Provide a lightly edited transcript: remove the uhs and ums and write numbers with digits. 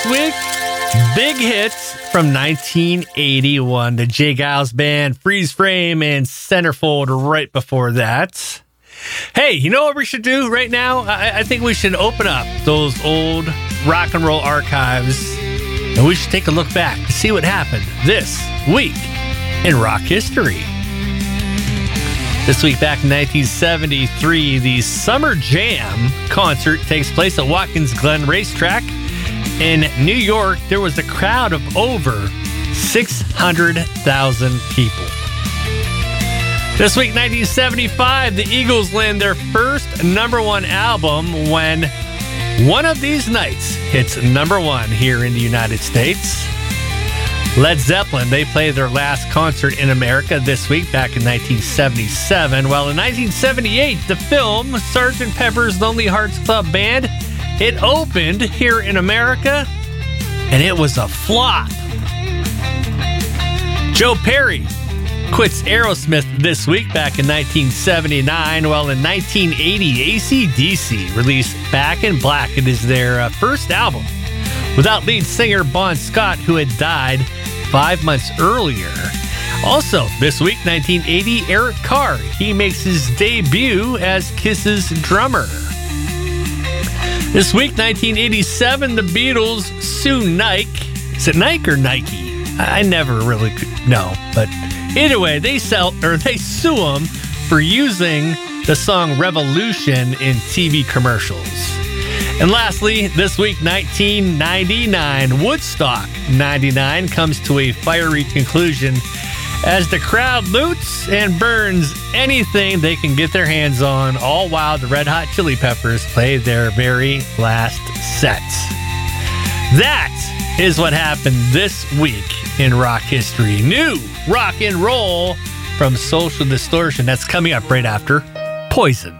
week, big hits from 1981. The J. Geils Band, Freeze Frame, and Centerfold right before that. Hey, you know what we should do right now? I think we should open up those old rock and roll archives, and we should take a look back to see what happened this week in rock history. This week back in 1973, the Summer Jam concert takes place at Watkins Glen Racetrack. In New York, there was a crowd of over 600,000 people. This week, 1975, the Eagles land their first number one album when One of These Nights hits number one here in the United States. Led Zeppelin, they play their last concert in America this week back in 1977. While in 1978, the film Sgt. Pepper's Lonely Hearts Club Band, it opened here in America, and it was a flop. Joe Perry quits Aerosmith this week back in 1979, while in 1980, AC/DC released Back in Black. It is their first album without lead singer Bon Scott, who had died 5 months earlier. Also, this week, 1980, Eric Carr. He makes his debut as Kiss's drummer. This week, 1987, the Beatles sue Nike. Is it Nike or Nike? I never really could know, but either way, they sue them for using the song Revolution in TV commercials. And lastly, this week, 1999, Woodstock 99 comes to a fiery conclusion as the crowd loots and burns anything they can get their hands on, all while the Red Hot Chili Peppers play their very last set. That is what happened this week in rock history. New rock and roll from Social Distortion. That's coming up right after Poison.